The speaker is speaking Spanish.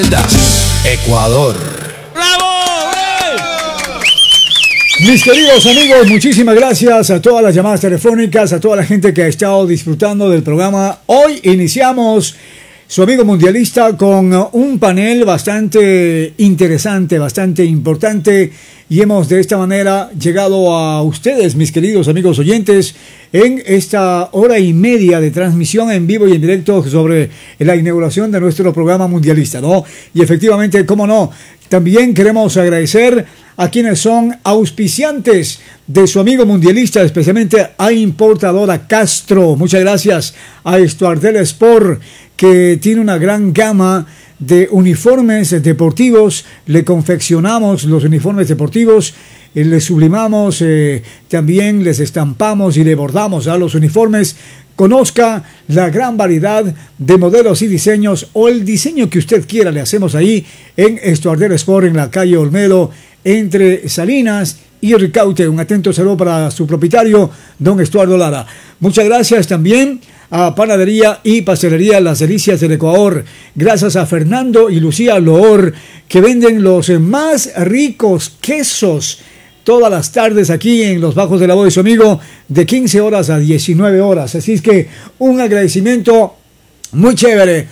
Ecuador. ¡Bravo! Mis queridos amigos, muchísimas gracias a todas las llamadas telefónicas, a toda la gente que ha estado disfrutando del programa. Hoy iniciamos su amigo mundialista con un panel bastante interesante, bastante importante, y hemos de esta manera llegado a ustedes, mis queridos amigos oyentes, en esta hora y media de transmisión en vivo y en directo sobre la inauguración de nuestro programa mundialista, ¿no? Y efectivamente, cómo no, también queremos agradecer a quienes son auspiciantes de su amigo mundialista, especialmente a Importadora Castro. Muchas gracias a Estuardel Sport, que tiene una gran gama de uniformes deportivos. Le confeccionamos los uniformes deportivos, les sublimamos, también les estampamos y le bordamos a los uniformes. Conozca la gran variedad de modelos y diseños, o el diseño que usted quiera, le hacemos ahí en Estuardel Sport, en la calle Olmedo, entre Salinas y Ricaute. Un atento saludo para su propietario, don Estuardo Lara. Muchas gracias también a Panadería y Pastelería Las Delicias del Ecuador. Gracias a Fernando y Lucía Loor, que venden los más ricos quesos todas las tardes aquí en los Bajos de la Voz de su amigo, de 15 horas a 19 horas. Así es que un agradecimiento muy chévere